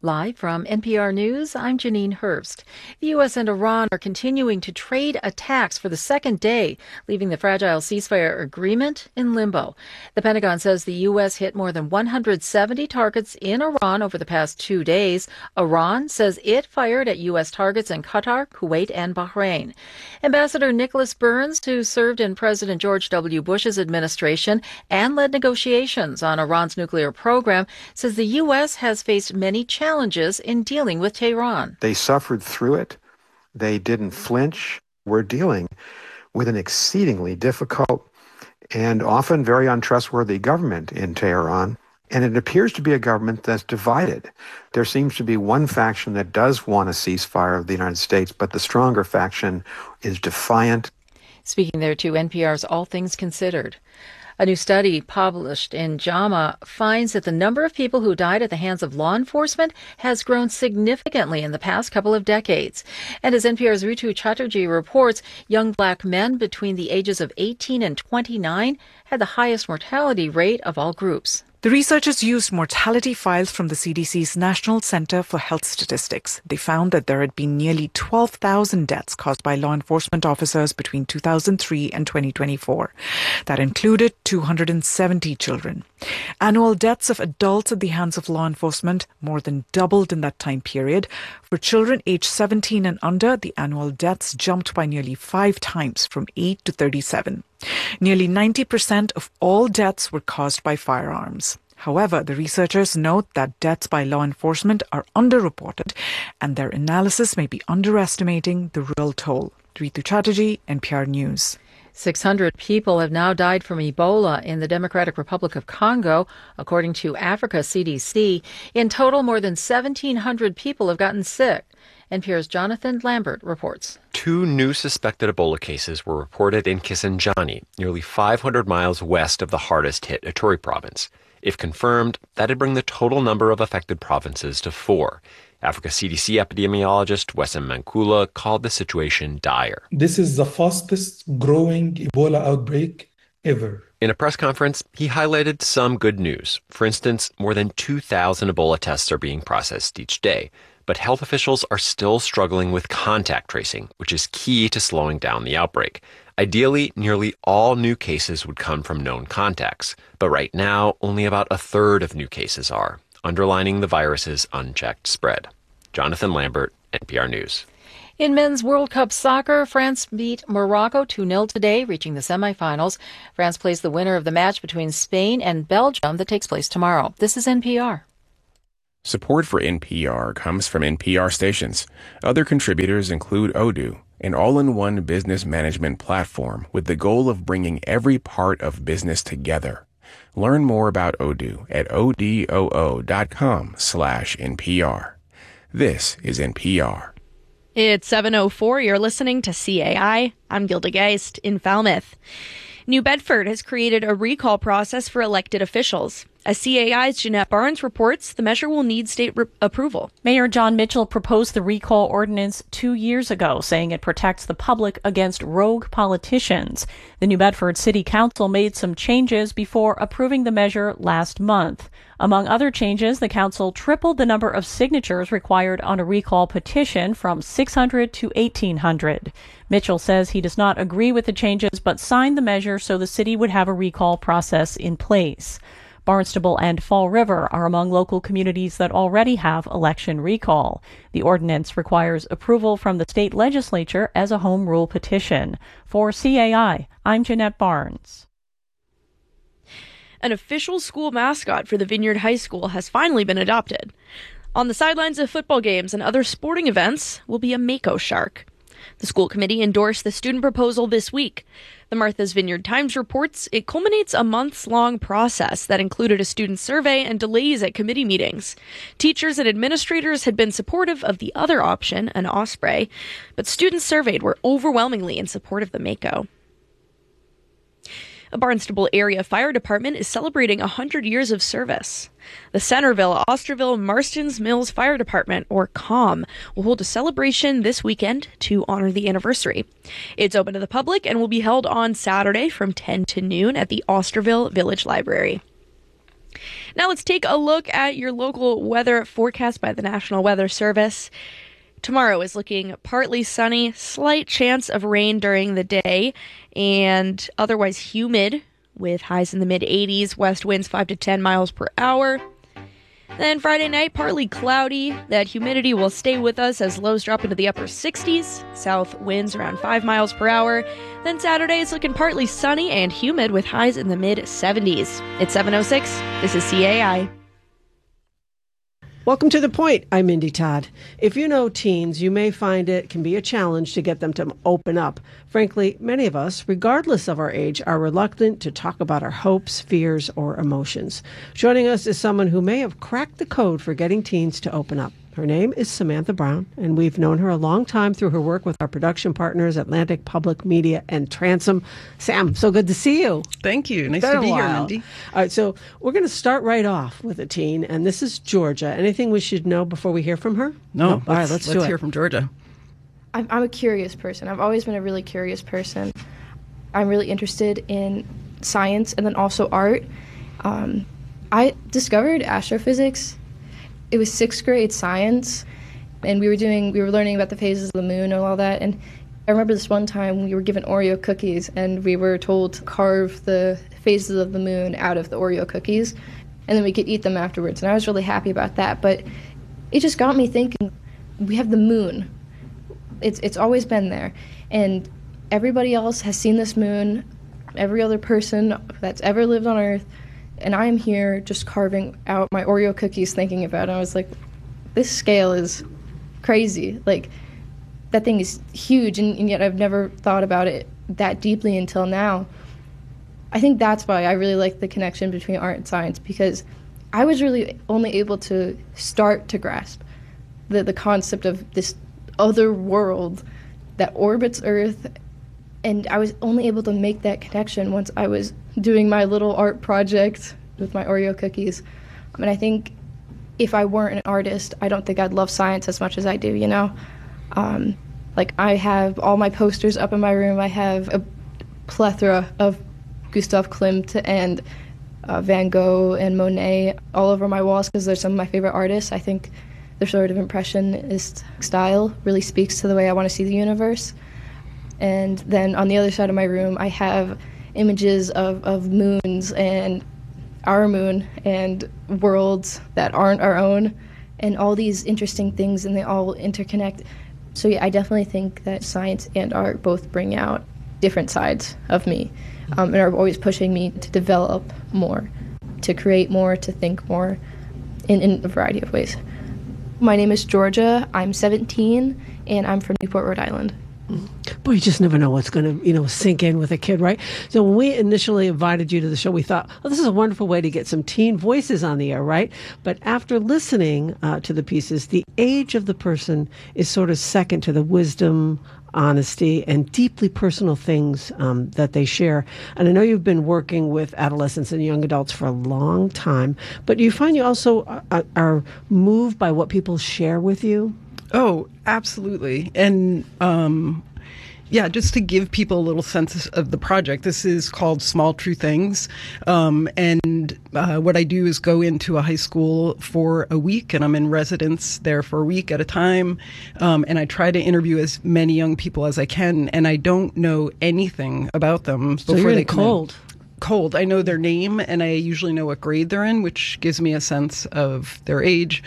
Live from NPR News, I'm Janine Hurst. The U.S. and Iran are continuing to trade attacks for the second day, leaving the fragile ceasefire agreement in limbo. The Pentagon says the U.S. hit more than 170 targets in Iran over the past 2 days. Iran says it fired at U.S. targets in Qatar, Kuwait, and Bahrain. Ambassador Nicholas Burns, who served in President George W. Bush's administration and led negotiations on Iran's nuclear program, says the U.S. has faced many challenges in dealing with Tehran. They suffered through it. They didn't flinch. We're dealing with an exceedingly difficult and often very untrustworthy government in Tehran. And it appears to be a government that's divided. There seems to be one faction that does want a ceasefire of the United States, but the stronger faction is defiant. Speaking there to NPR's All Things Considered. A new study published in JAMA finds that the number of people who died at the hands of law enforcement has grown significantly in the past couple of decades. And as NPR's Ritu Chatterjee reports, young black men between the ages of 18 and 29 had the highest mortality rate of all groups. The researchers used mortality files from the CDC's National Center for Health Statistics. They found that there had been nearly 12,000 deaths caused by law enforcement officers between 2003 and 2024. That included 270 children. Annual deaths of adults at the hands of law enforcement more than doubled in that time period. For children aged 17 and under, the annual deaths jumped by nearly 5 times, from 8 to 37. Nearly 90% of all deaths were caused by firearms. However, the researchers note that deaths by law enforcement are underreported, and their analysis may be underestimating the real toll. Ritu Chatterjee, NPR News. 600 people have now died from Ebola in the Democratic Republic of Congo, according to Africa CDC. In total, more than 1,700 people have gotten sick. NPR's Jonathan Lambert reports. 2 new suspected Ebola cases were reported in Kisangani, nearly 500 miles west of the hardest-hit Ituri province. If confirmed, that'd bring the total number of affected provinces to 4. Africa CDC epidemiologist Wessam Mankula called the situation dire. This is the fastest growing Ebola outbreak ever. In a press conference, he highlighted some good news. For instance, more than 2,000 Ebola tests are being processed each day. But health officials are still struggling with contact tracing, which is key to slowing down the outbreak. Ideally, nearly all new cases would come from known contacts, but right now, only about a third of new cases are, underlining the virus's unchecked spread. Jonathan Lambert, NPR News. In men's World Cup soccer, France beat Morocco 2-0 today, reaching the semifinals. France plays the winner of the match between Spain and Belgium that takes place tomorrow. This is NPR. Support for NPR comes from NPR stations. Other contributors include Odoo, an all-in-one business management platform with the goal of bringing every part of business together. Learn more about Odoo at odoo.com/NPR. This is NPR. It's 7:04. You're listening to CAI. I'm Gilda Geist in Falmouth. New Bedford has created a recall process for elected officials. As CAI's Jeanette Barnes reports, the measure will need state approval. Mayor John Mitchell proposed the recall ordinance 2 years ago, saying it protects the public against rogue politicians. The New Bedford City Council made some changes before approving the measure last month. Among other changes, the council tripled the number of signatures required on a recall petition from 600 to 1,800. Mitchell says he does not agree with the changes, but signed the measure so the city would have a recall process in place. Barnstable and Fall River are among local communities that already have election recall. The ordinance requires approval from the state legislature as a home rule petition. For CAI, I'm Jeanette Barnes. An official school mascot for the Vineyard High School has finally been adopted. On the sidelines of football games and other sporting events will be a mako shark. The school committee endorsed the student proposal this week. The Martha's Vineyard Times reports it culminates a months-long process that included a student survey and delays at committee meetings. Teachers and administrators had been supportive of the other option, an osprey, but students surveyed were overwhelmingly in support of the mako. A Barnstable area fire department is celebrating 100 years of service. The Centerville, Osterville, Marstons Mills Fire Department, or COM, will hold a celebration this weekend to honor the anniversary. It's open to the public and will be held on Saturday from 10 to noon at the Osterville Village Library. Now let's take a look at your local weather forecast by the National Weather Service. Tomorrow is looking partly sunny, slight chance of rain during the day, and otherwise humid with highs in the mid-80s, west winds 5 to 10 miles per hour. Then Friday night, partly cloudy. That humidity will stay with us as lows drop into the upper 60s, south winds around 5 miles per hour. Then Saturday is looking partly sunny and humid with highs in the mid-70s. It's 7:06. This is CAI. Welcome to The Point. I'm Mindy Todd. If you know teens, you may find it can be a challenge to get them to open up. Frankly, many of us, regardless of our age, are reluctant to talk about our hopes, fears, or emotions. Joining us is someone who may have cracked the code for getting teens to open up. Her name is Samantha Brown, and we've known her a long time through her work with our production partners, Atlantic Public Media and Transom. Sam, so good to see you. Thank you. Nice to be here, Mindy. All right, so we're going to start right off with a teen, and this is Georgia. Anything we should know before we hear from her? No. All right, let's do it. Let's hear from Georgia. I'm a curious person. I've always been a really curious person. I'm really interested in science and then also art. I discovered astrophysics. It was 6th grade science, and we were learning about the phases of the moon and all that. And I remember this one time we were given Oreo cookies, and we were told to carve the phases of the moon out of the Oreo cookies, and then we could eat them afterwards. And I was really happy about that. But it just got me thinking, we have the moon. It's always been there, and everybody else has seen this moon, every other person that's ever lived on Earth, and I am here just carving out my Oreo cookies thinking about it. I was like, this scale is crazy. Like, that thing is huge, and yet I've never thought about it that deeply until now. I think that's why I really like the connection between art and science, because I was really only able to start to grasp the concept of this other world that orbits Earth, and I was only able to make that connection once I was doing my little art project with my Oreo cookies. And I think if I weren't an artist, I don't think I'd love science as much as I do, you know? Like, I have all my posters up in my room. I have a plethora of Gustav Klimt and Van Gogh and Monet all over my walls because they're some of my favorite artists. I think their sort of impressionist style really speaks to the way I want to see the universe. And then on the other side of my room, I have images of moons and our moon and worlds that aren't our own and all these interesting things, and they all interconnect. So yeah, I definitely think that science and art both bring out different sides of me and are always pushing me to develop more, to create more, to think more in a variety of ways. My name is Georgia. I'm 17, and I'm from Newport, Rhode Island. Boy, you just never know what's going to, sink in with a kid, right? So when we initially invited you to the show, we thought, oh, this is a wonderful way to get some teen voices on the air, right? But after listening to the pieces, the age of the person is sort of second to the wisdom, honesty, and deeply personal things that they share. And I know you've been working with adolescents and young adults for a long time, but do you find you also are moved by what people share with you? Oh, absolutely. And just to give people a little sense of the project, this is called Small True Things. And what I do is go into a high school for a week, and I'm in residence there for a week at a time. And I try to interview as many young people as I can, and I don't know anything about them before they come in. Cold. I know their name, and I usually know what grade they're in, which gives me a sense of their age.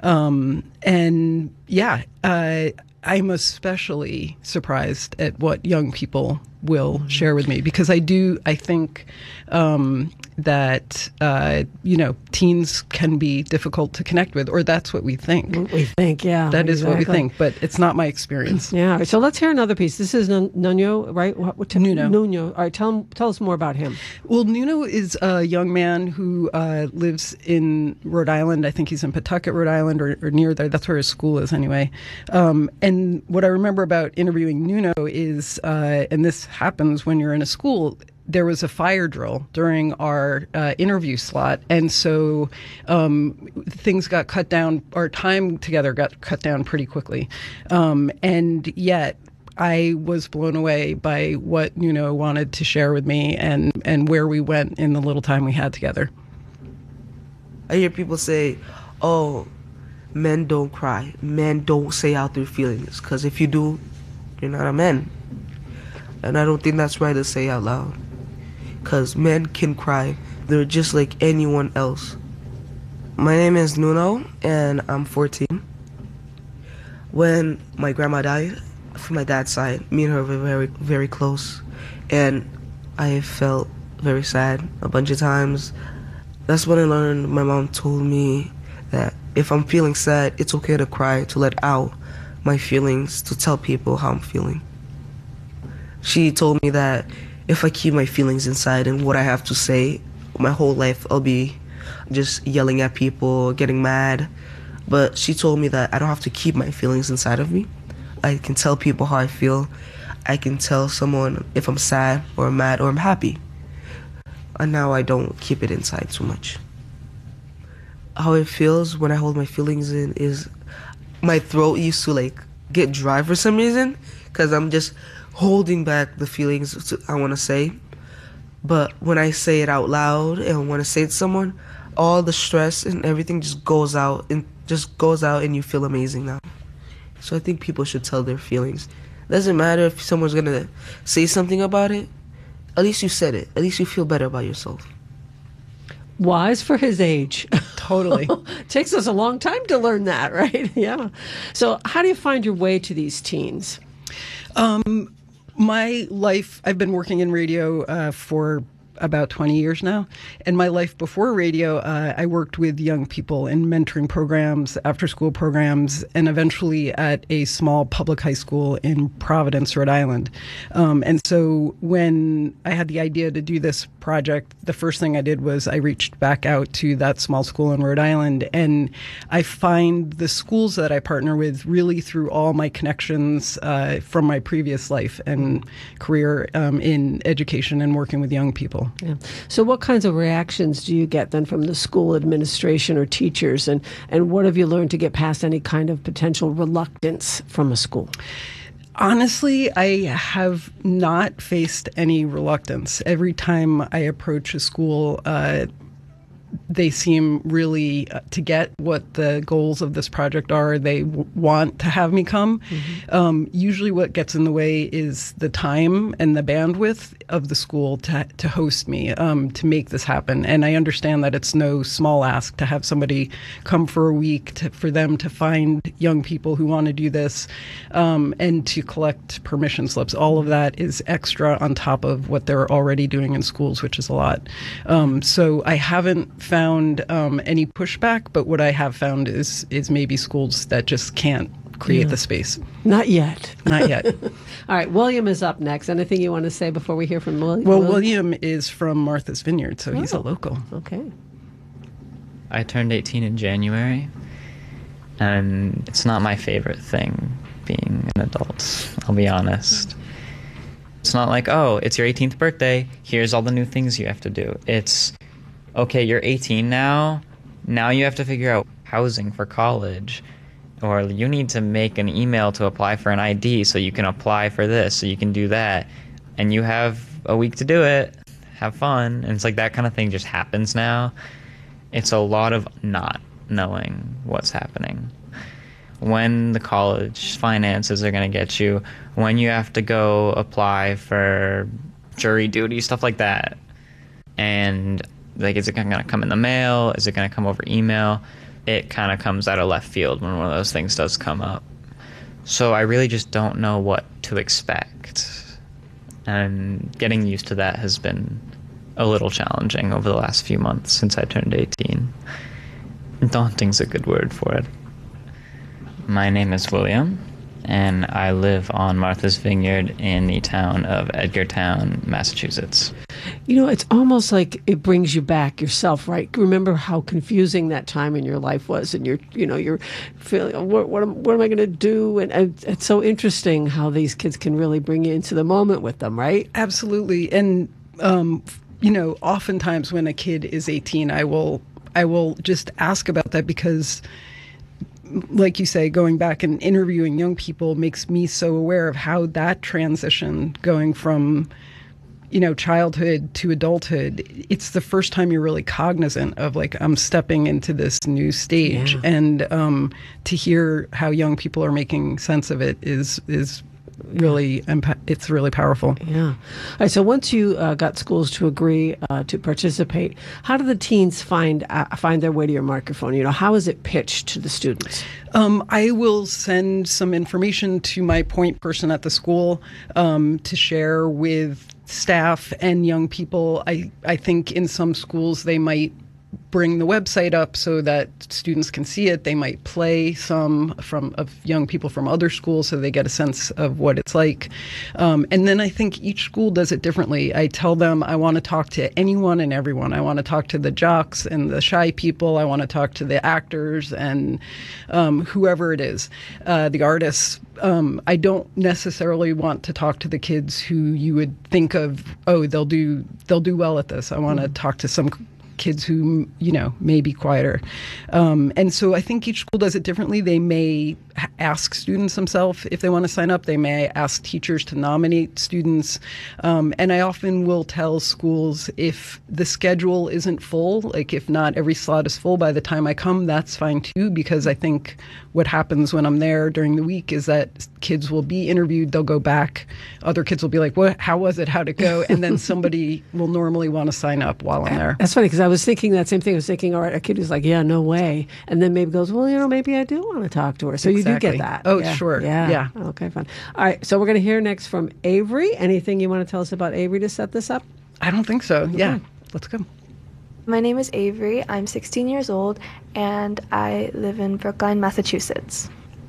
I'm especially surprised at what young people will share with me, because I think that teens can be difficult to connect with, or that's what we think. We think, yeah. That is what we think, but it's not my experience. Yeah. So let's hear another piece. This is Nuno, right? Nuno. Nuno. All right. Tell us more about him. Well, Nuno is a young man who lives in Rhode Island. I think he's in Pawtucket, Rhode Island, or near there. That's where his school is, anyway. And what I remember about interviewing Nuno is, and this happens when you're in a school, there was a fire drill during our interview slot, and so things got cut down. Our time together got cut down pretty quickly, and yet I was blown away by what Nuno wanted to share with me and where we went in the little time we had together. I hear people say, oh, men don't cry. Men don't say out their feelings. Because if you do, you're not a man. And I don't think that's right to say out loud. Because men can cry. They're just like anyone else. My name is Nuno, and I'm 14. When my grandma died, from my dad's side, me and her were very, very close. And I felt very sad a bunch of times. That's when I learned, my mom told me that if I'm feeling sad, it's okay to cry, to let out my feelings, to tell people how I'm feeling. She told me that if I keep my feelings inside and what I have to say, my whole life I'll be just yelling at people, getting mad. But she told me that I don't have to keep my feelings inside of me. I can tell people how I feel. I can tell someone if I'm sad or mad or I'm happy. And now I don't keep it inside too much. How it feels when I hold my feelings in is my throat used to like get dry for some reason because I'm just holding back the feelings I want to say. But when I say it out loud and want to say it to someone, all the stress and everything just goes out and you feel amazing now. So I think people should tell their feelings. Doesn't matter if someone's gonna say something about it. At least you said it. At least you feel better about yourself. Wise for his age. Totally. Takes us a long time to learn that, right? Yeah. So how do you find your way to these teens? My life, I've been working in radio for about 20 years now. And my life before radio, I worked with young people in mentoring programs, after-school programs, and eventually at a small public high school in Providence, Rhode Island. And so when I had the idea to do this project, the first thing I did was I reached back out to that small school in Rhode Island, and I find the schools that I partner with really through all my connections from my previous life and career in education and working with young people. Yeah. So what kinds of reactions do you get then from the school administration or teachers, and what have you learned to get past any kind of potential reluctance from a school? Honestly, I have not faced any reluctance. Every time I approach a school, they seem really to get what the goals of this project are. They want to have me come. Mm-hmm. Usually what gets in the way is the time and the bandwidth of the school to host me, to make this happen. And I understand that it's no small ask to have somebody come for a week, for them to find young people who want to do this, and to collect permission slips. All of that is extra on top of what they're already doing in schools, which is a lot. So I haven't found any pushback, but what I have found is maybe schools that just can't create the space. Not yet. Not yet. All right, William is up next. Anything you want to say before we hear from William? Well, William is from Martha's Vineyard, so he's a local. Okay. I turned 18 in January, and it's not my favorite thing being an adult, I'll be honest. It's not like, oh, it's your 18th birthday, here's all the new things you have to do. It's, okay, you're 18 now you have to figure out housing for college, or you need to make an email to apply for an ID so you can apply for this, so you can do that, and you have a week to do it, have fun, and it's like that kind of thing just happens now. It's a lot of not knowing what's happening. When the college finances are going to get you, when you have to go apply for jury duty, stuff like that, and like, is it going to come in the mail? Is it going to come over email? It kind of comes out of left field when one of those things does come up. So I really just don't know what to expect. And getting used to that has been a little challenging over the last few months since I turned 18. Daunting's a good word for it. My name is William, and I live on Martha's Vineyard in the town of Edgartown, Massachusetts. You know, it's almost like it brings you back yourself, right? Remember how confusing that time in your life was, and you're feeling, what am I going to do? And it's so interesting how these kids can really bring you into the moment with them, right? Absolutely. And oftentimes when a kid is 18, I will just ask about that because, like you say, going back and interviewing young people makes me so aware of how that transition going from childhood to adulthood, it's the first time you're really cognizant of like, I'm stepping into this new stage. Yeah. And to hear how young people are making sense of it is really, it's really powerful. Yeah. All right. So once you got schools to agree to participate, how do the teens find their way to your microphone? How is it pitched to the students? I will send some information to my point person at the school to share with staff and young people. I think in some schools they might bring the website up so that students can see it. They might play some of young people from other schools so they get a sense of what it's like. And then I think each school does it differently. I tell them I want to talk to anyone and everyone. I want to talk to the jocks and the shy people. I want to talk to the actors and whoever it is, the artists. I don't necessarily want to talk to the kids who you would think of, they'll do well at this. I want to talk to some kids who, may be quieter. And so I think each school does it differently. They may ask students themselves if they want to sign up. They may ask teachers to nominate students. And I often will tell schools if the schedule isn't full, like if not every slot is full by the time I come, that's fine too, because I think what happens when I'm there during the week is that kids will be interviewed, they'll go back, other kids will be like, how was it, how'd it go? And then somebody will normally want to sign up while I'm there. That's funny, because I was thinking that same thing. I was thinking, all right, a kid who's like, yeah, no way. And then maybe goes, well, maybe I do want to talk to her. So you do get that. Oh, yeah. Sure. Yeah. Okay, fine. All right, so we're going to hear next from Avery. Anything you want to tell us about Avery to set this up? I don't think so. Okay. Yeah, let's go. My name is Avery. I'm 16 years old, and I live in Brookline, Massachusetts.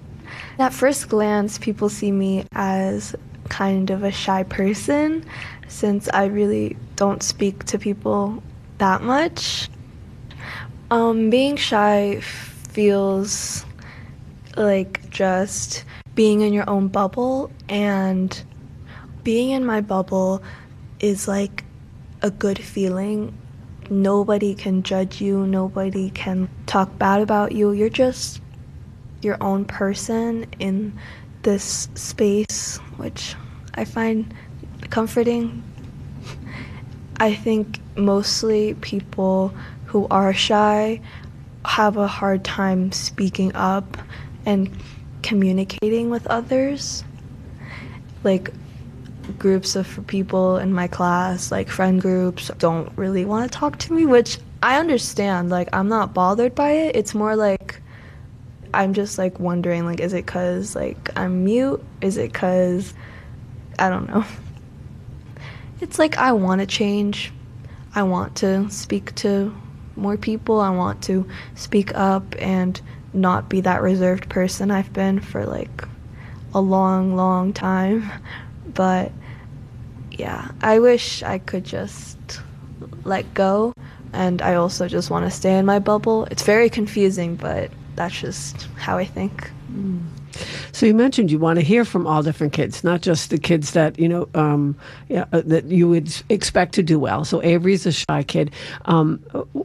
At first glance, people see me as kind of a shy person, since I really don't speak to people that much. Being shy feels like just being in your own bubble, and being in my bubble is like a good feeling. Nobody can judge you, nobody can talk bad about you. You're just your own person in this space, which I find comforting. I think mostly people who are shy have a hard time speaking up and communicating with others. Like groups of people in my class, like friend groups, don't really want to talk to me, which I understand. Like, I'm not bothered by it. It's more like I'm just like wondering, like, is it because like I'm mute? Is it because I don't know? It's like I want to change. I want to speak to more people. I want to speak up and not be that reserved person I've been for like a long time. But yeah, I wish I could just let go, and I also just want to stay in my bubble. It's very confusing, but that's just how I think. So you mentioned you want to hear from all different kids, not just the kids that that you would expect to do well. So Avery's a shy kid. Do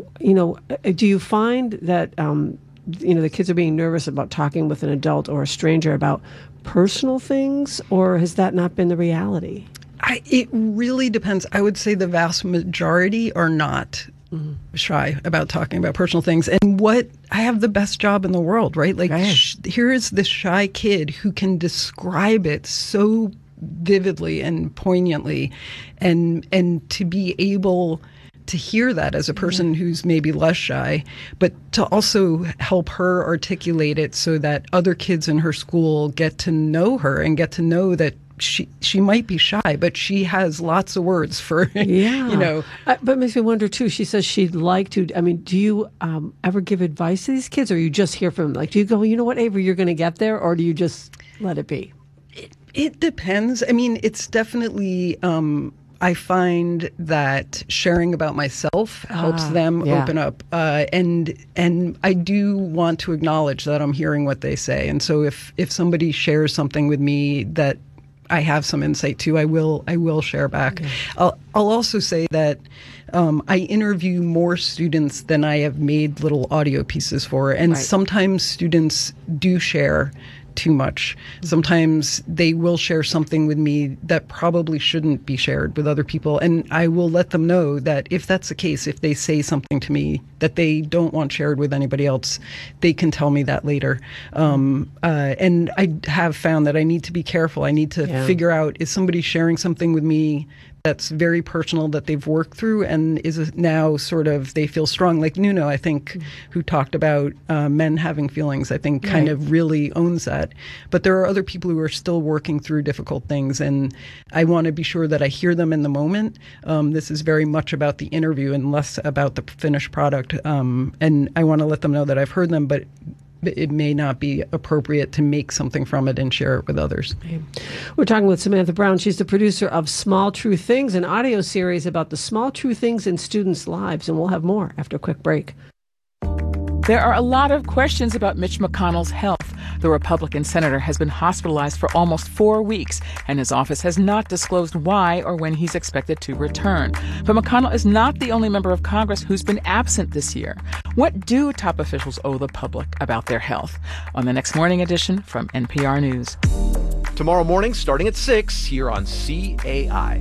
you find that the kids are being nervous about talking with an adult or a stranger about personal things, or has that not been the reality? It really depends. I would say the vast majority are not shy about talking about personal things. And I have the best job in the world, right? Like, here is this shy kid who can describe it so vividly and poignantly, and to be able to hear that as a person who's maybe less shy, but to also help her articulate it so that other kids in her school get to know her and get to know that she might be shy, but she has lots of words for, But it makes me wonder too. She says she'd like to. I mean, do you ever give advice to these kids, or you just hear from them? Like, do you go, you know what, Avery, you're going to get there, or do you just let it be? It depends. I mean, it's definitely. I find that sharing about myself helps them open up, and I do want to acknowledge that I'm hearing what they say. And so if somebody shares something with me that I have some insight to, I will share back. Okay. I'll also say that I interview more students than I have made little audio pieces for, and sometimes students do share too much. Sometimes they will share something with me that probably shouldn't be shared with other people. And I will let them know that if that's the case, if they say something to me that they don't want shared with anybody else, they can tell me that later. And I have found that I need to be careful. I need to figure out, is somebody sharing something with me that's very personal that they've worked through and is now sort of, they feel strong. Like Nuno, I think, who talked about men having feelings, I think kind of really owns that. But there are other people who are still working through difficult things, and I want to be sure that I hear them in the moment. This is very much about the interview and less about the finished product. And I want to let them know that I've heard them, but it may not be appropriate to make something from it and share it with others. We're talking with Samantha Brown. She's the producer of Small True Things, an audio series about the small true things in students' lives. And we'll have more after a quick break. There are a lot of questions about Mitch McConnell's health. The Republican senator has been hospitalized for almost 4 weeks, and his office has not disclosed why or when he's expected to return. But McConnell is not the only member of Congress who's been absent this year. What do top officials owe the public about their health? On the next morning edition from NPR News. Tomorrow morning, starting at 6, here on CAI.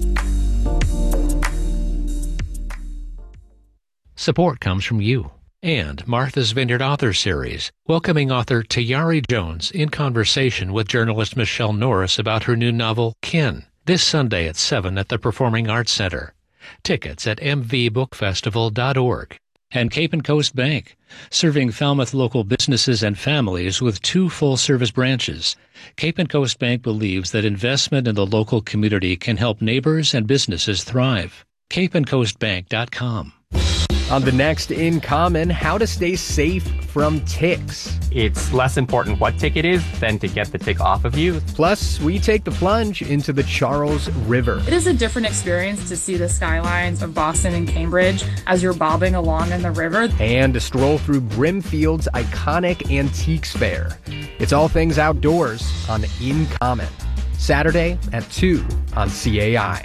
Support comes from you and Martha's Vineyard Author Series, welcoming author Tayari Jones in conversation with journalist Michelle Norris about her new novel, Kin, this Sunday at 7 at the Performing Arts Center. Tickets at mvbookfestival.org. And Cape and Coast Bank, serving Falmouth local businesses and families with 2 full-service branches. Cape and Coast Bank believes that investment in the local community can help neighbors and businesses thrive. capeandcoastbank.com. On the next In Common, how to stay safe from ticks. It's less important what tick it is than to get the tick off of you. Plus, we take the plunge into the Charles River. It is a different experience to see the skylines of Boston and Cambridge as you're bobbing along in the river. And a stroll through Brimfield's iconic Antiques Fair. It's all things outdoors on In Common. Saturday at 2 on CAI.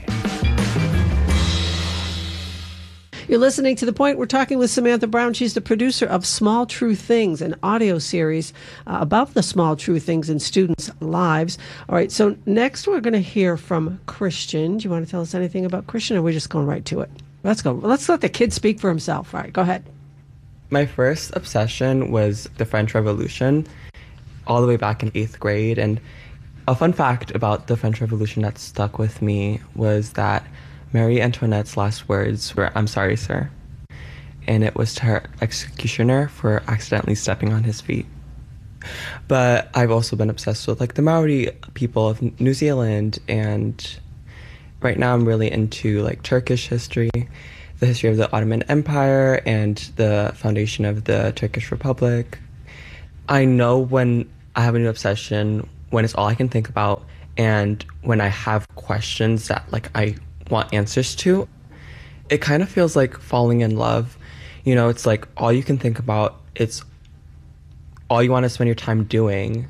You're listening to The Point. We're talking with Samantha Brown. She's the producer of Small True Things, an audio series about the small true things in students' lives. All right, so next we're going to hear from Christian. Do you want to tell us anything about Christian, or are we just going right to it? Let's go. Let's let the kid speak for himself. All right, go ahead. My first obsession was the French Revolution, all the way back in 8th grade. And a fun fact about the French Revolution that stuck with me was that Marie Antoinette's last words were, "I'm sorry, sir." And it was to her executioner for accidentally stepping on his feet. But I've also been obsessed with the Maori people of New Zealand, and right now I'm really into Turkish history, the history of the Ottoman Empire and the foundation of the Turkish Republic. I know when I have a new obsession, when it's all I can think about, and when I have questions that I want answers to, it kind of feels like falling in love. It's all you can think about, it's all you want to spend your time doing.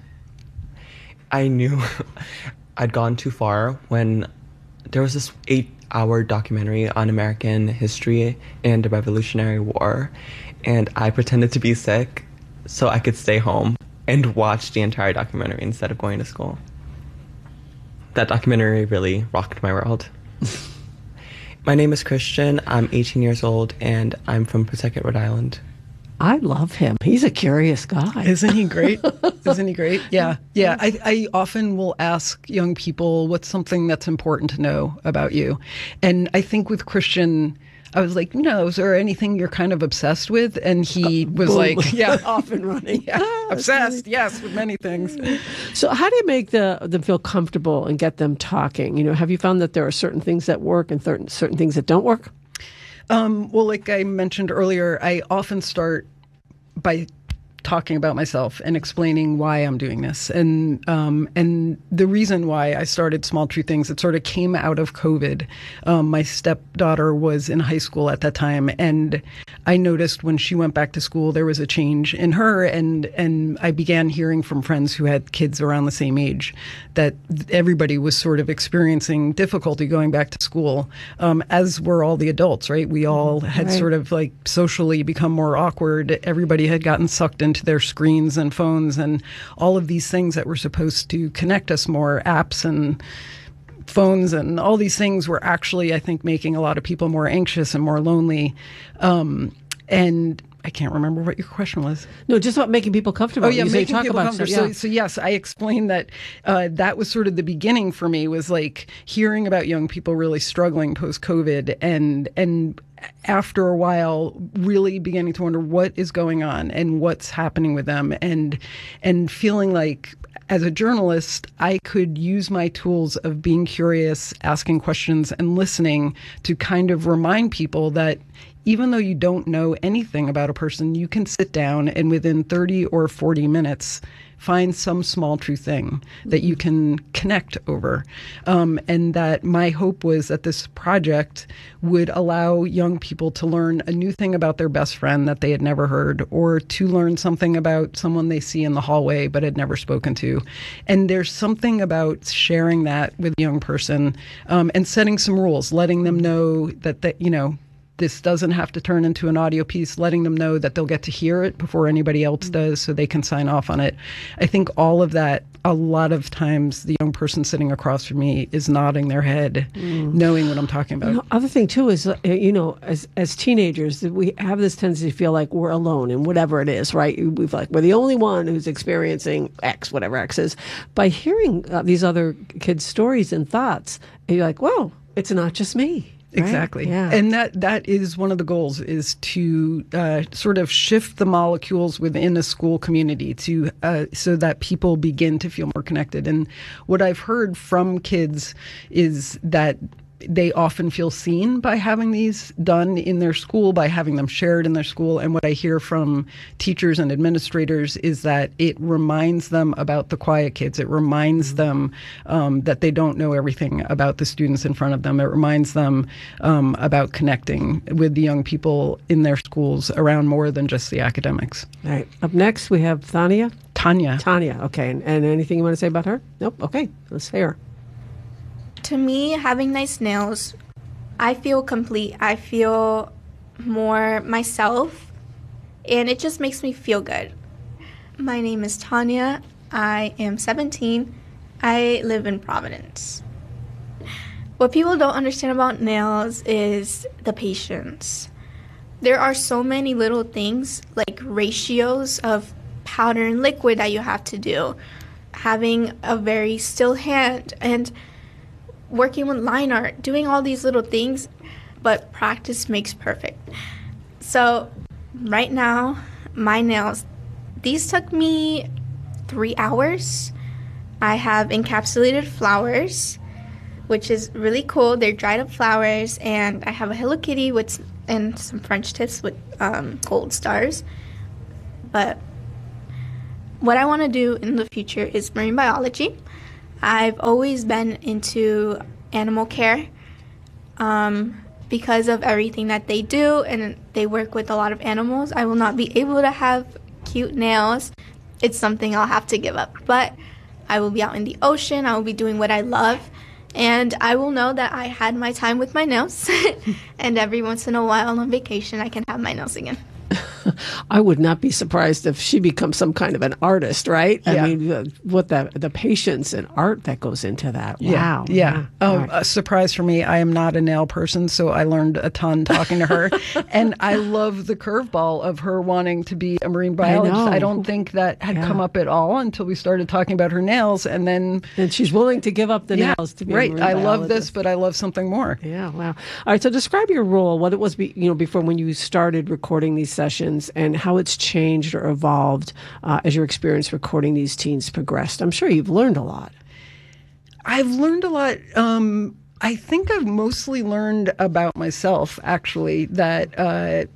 I knew I'd gone too far when there was this 8-hour documentary on American history and the Revolutionary War, and I pretended to be sick so I could stay home and watch the entire documentary instead of going to school. That documentary really rocked my world. My name is Christian. I'm 18 years old, and I'm from Pawtucket, Rhode Island. I love him. He's a curious guy. Isn't he great? Isn't he great? Yeah. Yeah. I often will ask young people, what's something that's important to know about you? And I think with Christian, I was like, is there anything you're kind of obsessed with? And he was off and running. Yeah, obsessed, yes, with many things. So how do you make them feel comfortable and get them talking? Have you found that there are certain things that work and certain things that don't work? Well, like I mentioned earlier, I often start by talking about myself and explaining why I'm doing this. And the reason why I started Small True Things, it sort of came out of COVID. My stepdaughter was in high school at that time, and I noticed when she went back to school, there was a change in her. And I began hearing from friends who had kids around the same age that everybody was sort of experiencing difficulty going back to school, as were all the adults, right? We all had sort of socially become more awkward. Everybody had gotten sucked into to their screens and phones and all of these things that were supposed to connect us more, apps and phones and all these things were actually, I think, making a lot of people more anxious and more lonely. And I can't remember what your question was. No, just about making people comfortable. Oh, yeah, making talk people about comfortable. stuff, So yes, I explained that that was sort of the beginning for me, was like hearing about young people really struggling post-COVID and after a while really beginning to wonder what is going on and what's happening with them, and feeling like as a journalist, I could use my tools of being curious, asking questions, and listening to kind of remind people that even though you don't know anything about a person, you can sit down and within 30 or 40 minutes find some small true thing that you can connect over. And that my hope was that this project would allow young people to learn a new thing about their best friend that they had never heard, or to learn something about someone they see in the hallway but had never spoken to. And there's something about sharing that with a young person, and setting some rules, letting them know that this doesn't have to turn into an audio piece, letting them know that they'll get to hear it before anybody else does so they can sign off on it. I think all of that, a lot of times the young person sitting across from me is nodding their head, knowing what I'm talking about. Other thing too is, as teenagers, we have this tendency to feel like we're alone in whatever it is, right? We feel like we're the only one who's experiencing X, whatever X is. By hearing these other kids' stories and thoughts, you're like, whoa, it's not just me. Right? Exactly. Yeah. And that is one of the goals, is to sort of shift the molecules within a school community to so that people begin to feel more connected. And what I've heard from kids is that they often feel seen by having these done in their school, by having them shared in their school. And what I hear from teachers and administrators is that it reminds them about the quiet kids. It reminds them that they don't know everything about the students in front of them. It reminds them about connecting with the young people in their schools around more than just the academics. All right. Up next, we have Tanya. Tanya. Okay. And anything you want to say about her? Nope. Okay. Let's hear her. To me, having nice nails, I feel complete. I feel more myself, and it just makes me feel good. My name is Tanya. I am 17. I live in Providence. What people don't understand about nails is the patience. There are so many little things, like ratios of powder and liquid that you have to do, having a very still hand, and working with line art, doing all these little things, but practice makes perfect. So right now, my nails, these took me 3 hours. I have encapsulated flowers, which is really cool. They're dried up flowers, and I have a Hello Kitty and some French tips with gold stars. But what I want to do in the future is marine biology. I've always been into animal care because of everything that they do, and they work with a lot of animals. I will not be able to have cute nails. It's something I'll have to give up. But I will be out in the ocean. I will be doing what I love, and I will know that I had my time with my nails. And every once in a while on vacation, I can have my nails again. I would not be surprised if she becomes some kind of an artist, right? Yeah. I mean, what the patience and art that goes into that. Wow. Yeah. Oh, Right. a surprise for me. I am not a nail person, so I learned a ton talking to her. And I love the curveball of her wanting to be a marine biologist. know. I don't think that had come up at all until we started talking about her nails. And she's willing to give up the Yeah, nails to be right. a marine I love this, biologist. but I love something more. Yeah, wow. All right, so describe your role, what it was before when you started recording these sessions, and how it's changed or evolved as your experience recording these teens progressed. I'm sure you've learned a lot. I've learned a lot. I think I've mostly learned about myself, actually, that,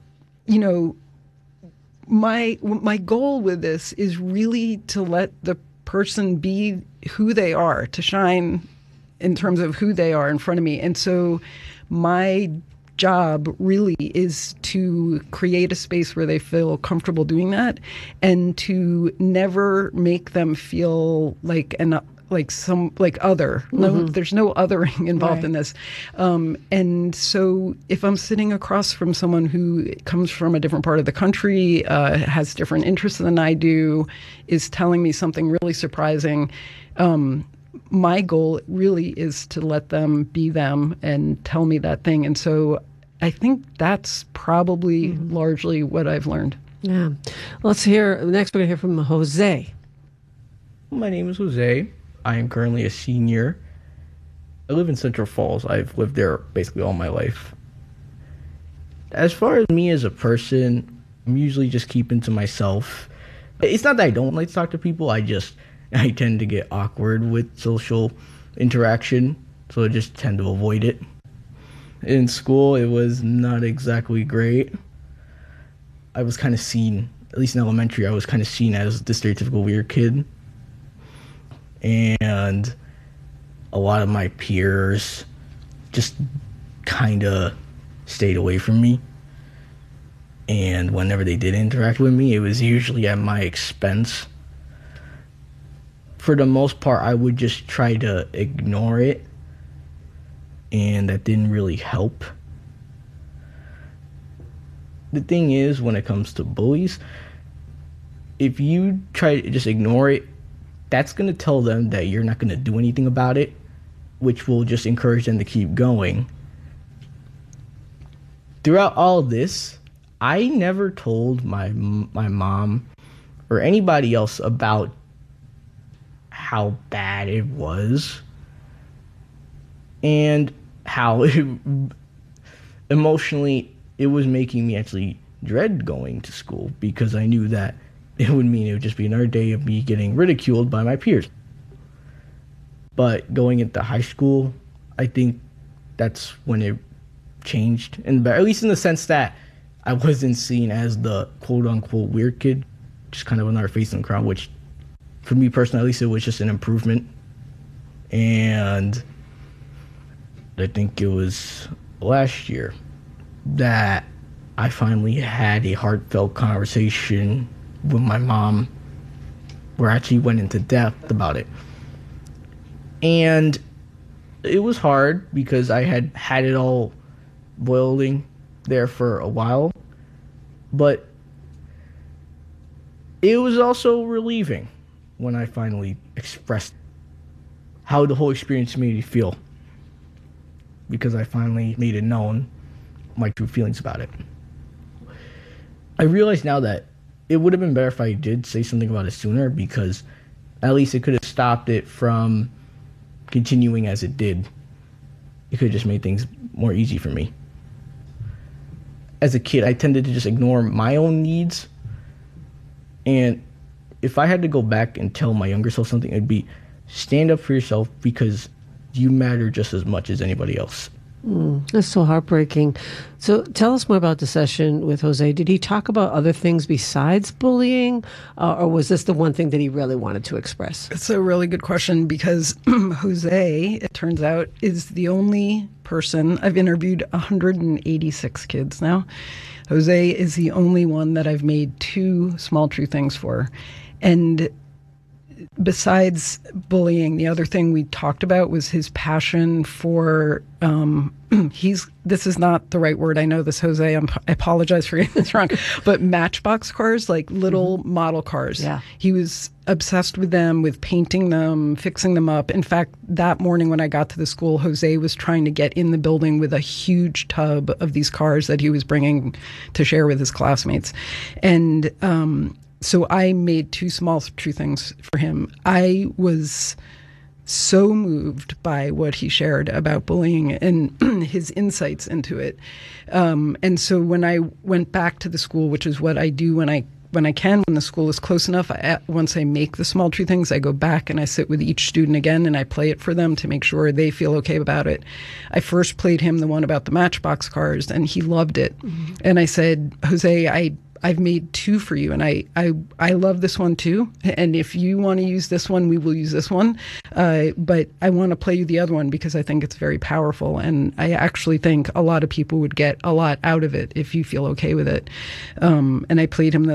my goal with this is really to let the person be who they are, to shine in terms of who they are in front of me. And so my job really is to create a space where they feel comfortable doing that, and to never make them feel like an other. No, there's no othering involved in this. And so if I'm sitting across from someone who comes from a different part of the country, has different interests than I do, is telling me something really surprising, my goal really is to let them be them and tell me that thing. And so I think that's probably largely what I've learned. Yeah. Let's hear, next we're going to hear from Jose. My name is Jose. I am currently a senior. I live in Central Falls. I've lived there basically all my life. As far as me as a person, I'm usually just keeping to myself. It's not that I don't like to talk to people. I tend to get awkward with social interaction, so I just tend to avoid it. In school, it was not exactly great. I was kind of seen, at least in elementary, I was kind of seen as the stereotypical weird kid. And a lot of my peers just kind of stayed away from me. And whenever they did interact with me, it was usually at my expense. For the most part, I would just try to ignore it. And that didn't really help. The thing is, when it comes to bullies, if you try to just ignore it, that's going to tell them that you're not going to do anything about it, which will just encourage them to keep going. Throughout all this, I never told my mom or anybody else about how bad it was and how emotionally it was making me actually dread going to school, because I knew that it would mean it would just be another day of me getting ridiculed by my peers. But going into high school, I think that's when it changed, and at least in the sense that I wasn't seen as the quote-unquote weird kid, just kind of another face in the crowd, which for me personally, at least, it was just an improvement. And I think it was last year that I finally had a heartfelt conversation with my mom where I actually went into depth about it. And it was hard because I had it all boiling there for a while, but it was also relieving when I finally expressed how the whole experience made me feel, because I finally made it known my true feelings about it. I realize now that it would have been better if I did say something about it sooner, because at least it could have stopped it from continuing as it did. It could have just made things more easy for me. As a kid, I tended to just ignore my own needs. And if I had to go back and tell my younger self something, it'd be stand up for yourself, because you matter just as much as anybody else. That's so heartbreaking. So tell us more about the session with Jose. Did he talk about other things besides bullying, or was this the one thing that he really wanted to express? It's a really good question, because Jose, it turns out, is the only person. I've interviewed 186 kids now. Jose is the only one that I've made 2 small true things for. And besides bullying, the other thing we talked about was his passion for, this is not the right word. I know this, Jose. I apologize for getting this wrong. But Matchbox cars, like little model cars. Yeah. He was obsessed with them, with painting them, fixing them up. In fact, that morning when I got to the school, Jose was trying to get in the building with a huge tub of these cars that he was bringing to share with his classmates. And so I made 2 small true things for him. I was so moved by what he shared about bullying and his insights into it. And so when I went back to the school, which is what I do when I can, when the school is close enough, once I make the small true things, I go back and I sit with each student again and I play it for them to make sure they feel okay about it. I first played him the one about the Matchbox cars, and he loved it. Mm-hmm. And I said, Jose, I've made 2 for you, and I love this one too. And if you want to use this one, we will use this one. But I want to play you the other one because I think it's very powerful, and I actually think a lot of people would get a lot out of it if you feel okay with it. And I played him the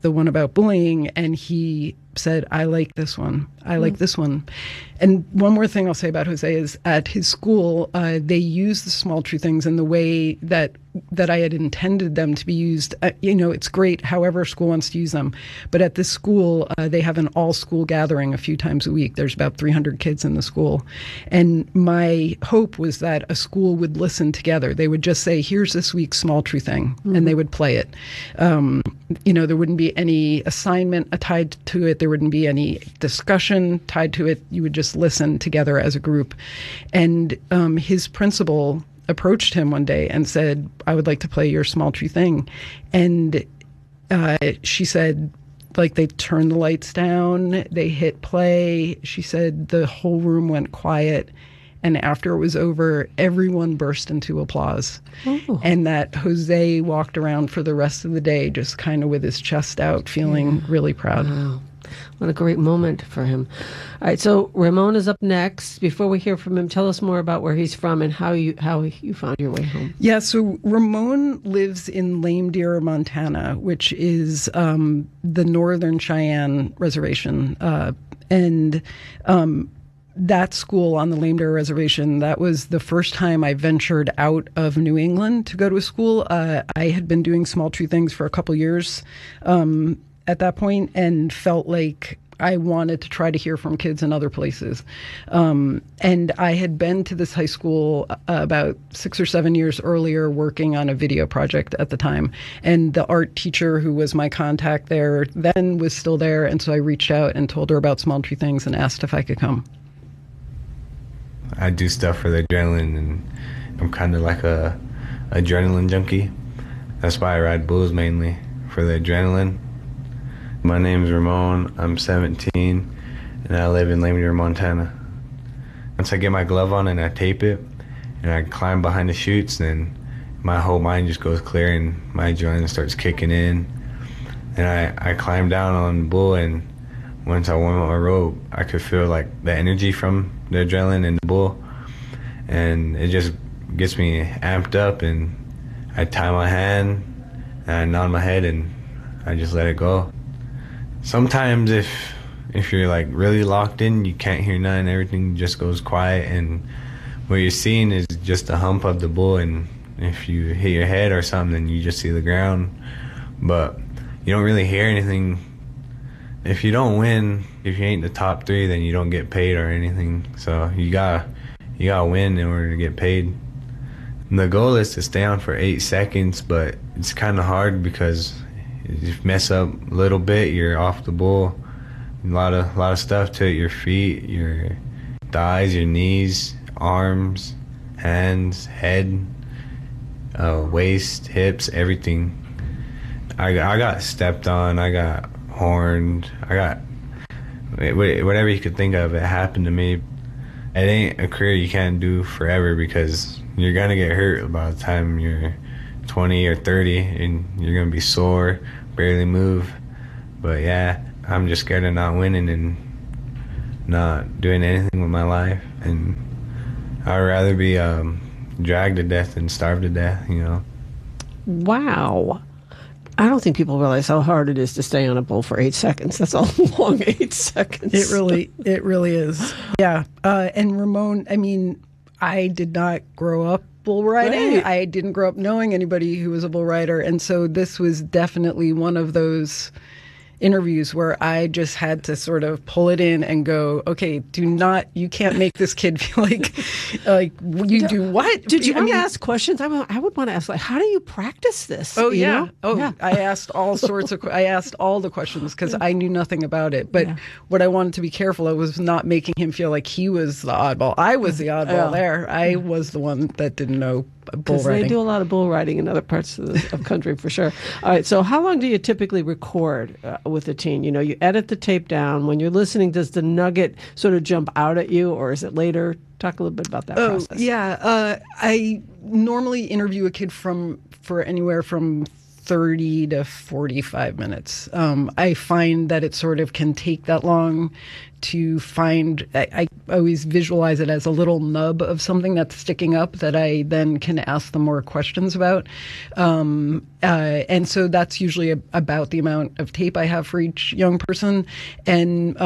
the one about bullying, and he said, I like this one. I like this one. And one more thing I'll say about Jose is at his school, they use the small true things in the way that I had intended them to be used. It's great however school wants to use them. But at this school, they have an all-school gathering a few times a week. There's about 300 kids in the school. And my hope was that a school would listen together. They would just say, here's this week's small true thing, and they would play it. There wouldn't be any assignment tied to it. There wouldn't be any discussion tied to it. You would just listen together as a group. And his principal approached him one day and said, I would like to play your small true thing. And she said, they turned the lights down, they hit play. She said the whole room went quiet. And after it was over, everyone burst into applause. Ooh. And that Jose walked around for the rest of the day just kind of with his chest out, feeling really proud. Wow. What a great moment for him. All right, so Ramon is up next. Before we hear from him, tell us more about where he's from and how you found your way home. Yeah, so Ramon lives in Lame Deer, Montana, which is the Northern Cheyenne Reservation. That school on the Lame Deer Reservation, that was the first time I ventured out of New England to go to a school. I had been doing small true things for a couple years at that point and felt like I wanted to try to hear from kids in other places. And I had been to this high school about 6 or 7 years earlier working on a video project at the time. And the art teacher who was my contact there then was still there. And so I reached out and told her about small true things and asked if I could come. I do stuff for the adrenaline, and I'm kind of like a adrenaline junkie. That's why I ride bulls mainly, for the adrenaline. My name's Ramon, I'm 17, and I live in Lame Deer, Montana. Once I get my glove on and I tape it, and I climb behind the chutes, then my whole mind just goes clear and my adrenaline starts kicking in. And I climb down on the bull, and once I went on my rope, I could feel like the energy from the adrenaline in the bull, and it just gets me amped up, and I tie my hand and I nod my head and I just let it go. Sometimes if you're like really locked in, you can't hear nothing, everything just goes quiet, and what you're seeing is just a hump of the bull, and if you hit your head or something, then you just see the ground, but you don't really hear anything. If you don't win, if you ain't the top 3, then you don't get paid or anything. So you gotta win in order to get paid. And the goal is to stay on for 8 seconds, but it's kind of hard because if you mess up a little bit, you're off the bull. A lot of stuff to it: your feet, your thighs, your knees, arms, hands, head, waist, hips, everything. I got stepped on. I got horned. I got whatever you could think of. It happened to me. It ain't a career you can't do forever because you're gonna get hurt by the time you're 20 or 30, and you're gonna be sore, barely move. But yeah, I'm just scared of not winning and not doing anything with my life, and I'd rather be dragged to death than starved to death, Wow. I don't think people realize how hard it is to stay on a bull for 8 seconds. That's a long 8 seconds. It really is. Yeah. And Ramon, I did not grow up bull riding. Right. I didn't grow up knowing anybody who was a bull rider. And so this was definitely one of those interviews where I just had to sort of pull it in and go, okay, you can't make this kid feel like you do what? Did you want to ask questions? I would want to ask, how do you practice this? Oh, yeah. Know? Oh, yeah. I asked all sorts of, I asked all the questions because I knew nothing about it. But what I wanted to be careful of was not making him feel like he was the oddball. I was the oddball there. I was the one that didn't know bull riding. They do a lot of bull riding in other parts of the country for sure. All right, so how long do you typically record with a teen? You edit the tape down. When you're listening, does the nugget sort of jump out at you, or is it later? Talk a little bit about that process. Yeah. I normally interview a kid for anywhere from 30 to 45 minutes. I find that it sort of can take that long to find. I always visualize it as a little nub of something that's sticking up that I then can ask them more questions about. And so that's usually about the amount of tape I have for each young person. And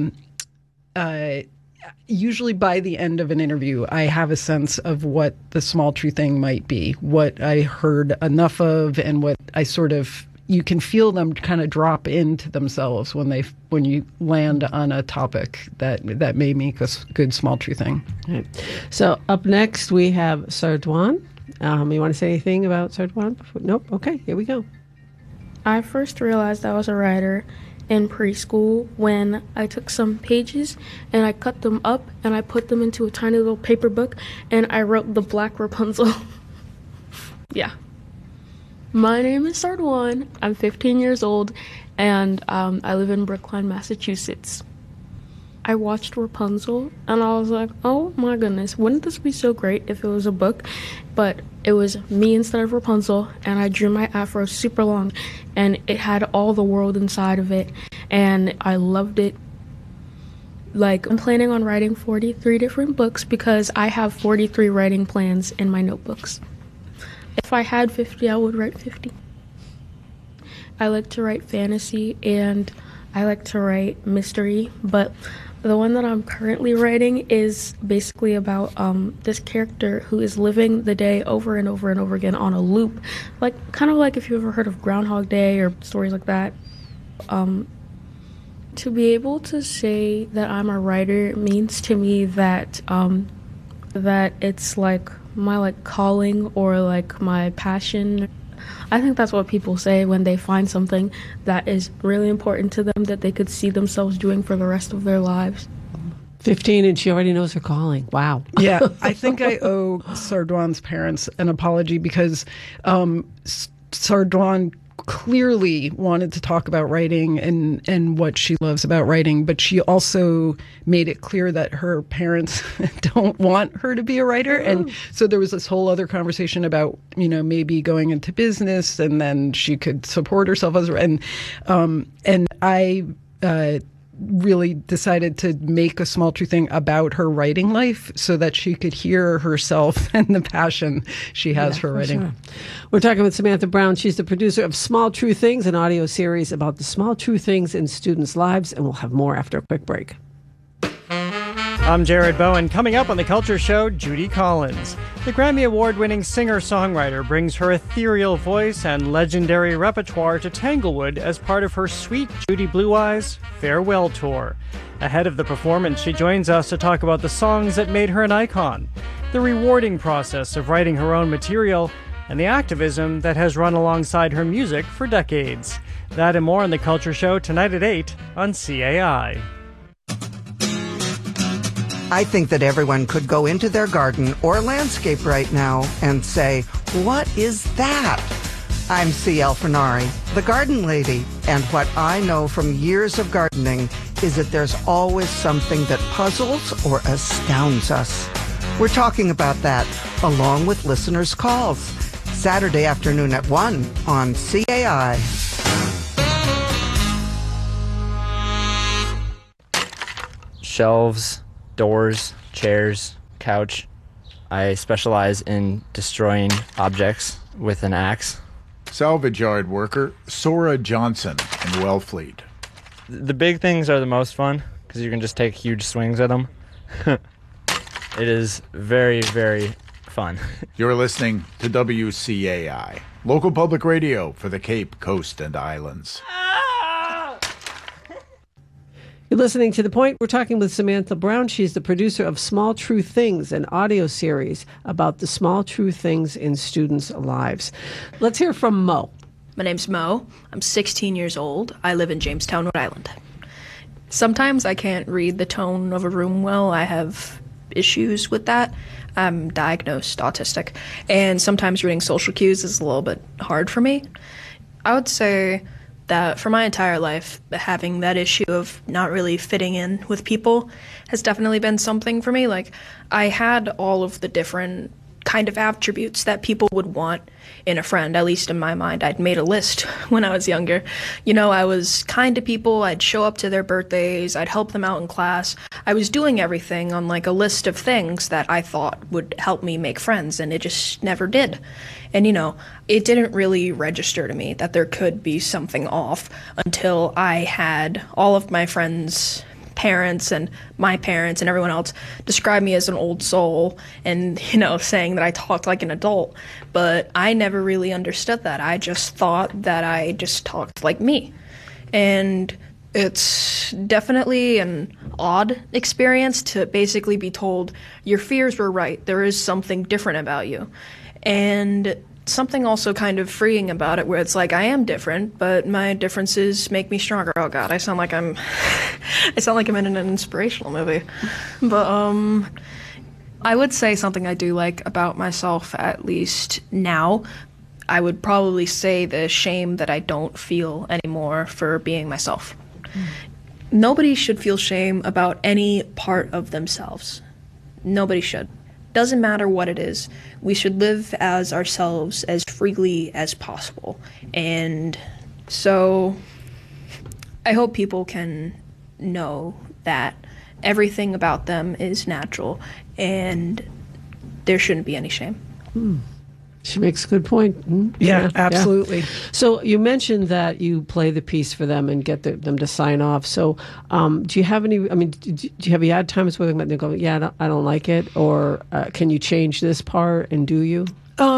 usually by the end of an interview, I have a sense of what the small true thing might be, what I heard enough of, and what I sort of, you can feel them kind of drop into themselves when you land on a topic that may make a good small true thing. Right. So up next we have Sardwan. You want to say anything about Sardwan? Nope. Okay, here we go. I first realized I was a writer in preschool when I took some pages and I cut them up and I put them into a tiny little paper book and I wrote the Black Rapunzel. Yeah. My name is Sardwan. I'm 15 years old and I live in Brookline, Massachusetts. I watched Rapunzel and I was like, oh my goodness, wouldn't this be so great if it was a book? But it was me instead of Rapunzel, and I drew my afro super long, and it had all the world inside of it, and I loved it. Like, I'm planning on writing 43 different books because I have 43 writing plans in my notebooks. If I had 50, I would write 50. I like to write fantasy, and I like to write mystery, but the one that I'm currently writing is basically about this character who is living the day over and over and over again on a loop. Like, kind of like if you've ever heard of Groundhog Day or stories like that. To be able to say that I'm a writer means to me that that it's like my calling or like my passion. I think that's what people say when they find something that is really important to them that they could see themselves doing for the rest of their lives. 15 and she already knows her calling. Wow. Yeah, I think I owe Sardwan's parents an apology because Sardwan clearly wanted to talk about writing and what she loves about writing, but she also made it clear that her parents don't want her to be a writer. And so there was this whole other conversation about, maybe going into business and then she could support herself as and I really decided to make a small true thing about her writing life so that she could hear herself and the passion she has for writing. Sure. We're talking with Samantha Brown. She's the producer of Small True Things, an audio series about the small true things in students' lives, and we'll have more after a quick break. I'm Jared Bowen. Coming up on The Culture Show, Judy Collins. The Grammy Award-winning singer-songwriter brings her ethereal voice and legendary repertoire to Tanglewood as part of her Sweet Judy Blue Eyes farewell tour. Ahead of the performance, she joins us to talk about the songs that made her an icon, the rewarding process of writing her own material, and the activism that has run alongside her music for decades. That and more on The Culture Show tonight at 8 on CAI. I think that everyone could go into their garden or landscape right now and say, what is that? I'm C.L. Fernari, the garden lady, and what I know from years of gardening is that there's always something that puzzles or astounds us. We're talking about that along with listeners' calls, Saturday afternoon at 1 on CAI. Shelves, doors, chairs, couch. I specialize in destroying objects with an axe. Salvage yard worker Sora Johnson in Wellfleet. The big things are the most fun because you can just take huge swings at them. It is very, very fun. You're listening to WCAI, local public radio for the Cape Coast and Islands. You're listening to The Point. We're talking with Samantha Brown. She's the producer of Small True Things, an audio series about the small true things in students' lives. Let's hear from Mo. My name's Mo. I'm 16 years old. I live in Jamestown, Rhode Island. Sometimes I can't read the tone of a room well. I have issues with that. I'm diagnosed autistic, and sometimes reading social cues is a little bit hard for me. I would say that for my entire life, having that issue of not really fitting in with people has definitely been something for me. Like, I had all of the different kind of attributes that people would want in a friend, at least in my mind. I'd made a list when I was younger. You know, I was kind to people. I'd show up to their birthdays. I'd help them out in class. I was doing everything on like a list of things that I thought would help me make friends, and it just never did. And, you know, it didn't really register to me that there could be something off until I had all of my friends' parents and my parents and everyone else describe me as an old soul and, you know, saying that I talked like an adult. But I never really understood that. I just thought that I just talked like me. And it's definitely an odd experience to basically be told your fears were right. There is something different about you. And something also kind of freeing about it, where it's like, I am different, but my differences make me stronger. Oh God, I sound like I'm in an inspirational movie. But I would say something I do like about myself, at least now, I would probably say the shame that I don't feel anymore for being myself. Nobody should feel shame about any part of themselves. Nobody should. Doesn't matter what it is. We should live as ourselves as freely as possible. And so I hope people can know that everything about them is natural and there shouldn't be any shame. She makes a good point. Yeah, absolutely. So you mentioned that you play the piece for them and get them to sign off. So do you have any, I mean, have you had times where they go, yeah, I don't like it? Or can you change this part, and do you?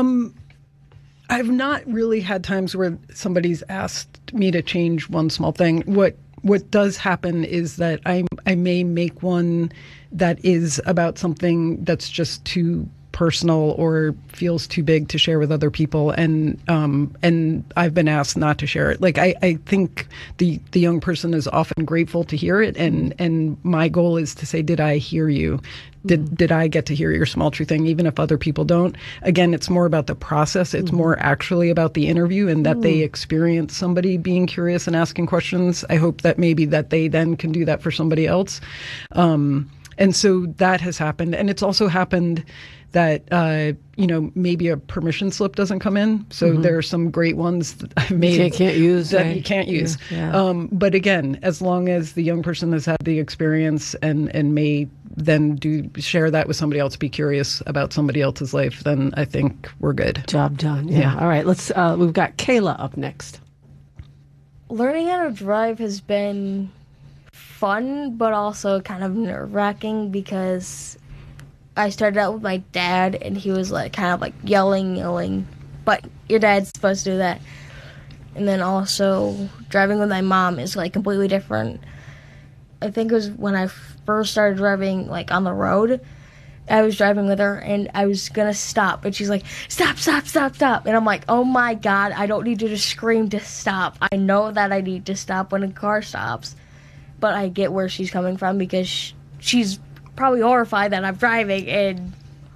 I've not really had times where somebody's asked me to change one small thing. What does happen is that I may make one that is about something that's just too personal or feels too big to share with other people, and I've been asked not to share it. Like I think the young person is often grateful to hear it, and my goal is to say, did I hear you? Did I get to hear your small true thing, even if other people don't? Again, it's more about the process. It's more actually about the interview, and that they experience somebody being curious and asking questions. I hope that maybe that they then can do that for somebody else. And so that has happened. And it's also happened that, maybe a permission slip doesn't come in. So there are some great ones that I've made you can't use. That you can't use. Yeah. But again, as long as the young person has had the experience and may then share that with somebody else, be curious about somebody else's life, then I think we're good. Job done. Yeah. All right. We've got Kayla up next. Learning how to drive has been fun, but also kind of nerve-wracking, because I started out with my dad, and he was kind of yelling, but your dad's supposed to do that. And then also driving with my mom is completely different. I think it was when I first started driving on the road. I was driving with her, and I was gonna stop, and she's like, stop, stop, stop, stop. And I'm like, oh my God, I don't need you to scream to stop. I know that I need to stop when a car stops. But I get where she's coming from, because she's probably horrified that I'm driving. And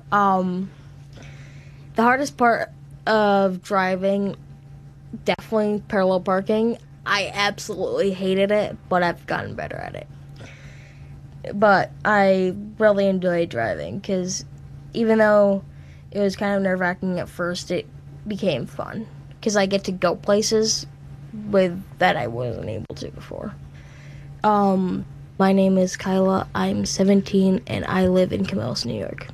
the hardest part of driving, definitely parallel parking. I absolutely hated it, but I've gotten better at it. But I really enjoy driving, because even though it was kind of nerve-wracking at first, it became fun, because I get to go places that I wasn't able to before. My name is Kyla. I'm 17, and I live in Camillus, New York.